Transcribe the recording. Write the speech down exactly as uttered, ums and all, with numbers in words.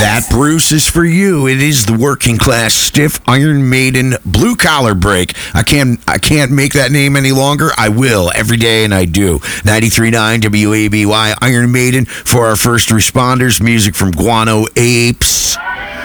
That, Bruce, is for you. It is the working class stiff Iron Maiden blue collar break. I can't I can't make that name any longer. I will every day, and I do. ninety-three point nine W A B Y Iron Maiden for our first responders. Music from Guano Apes.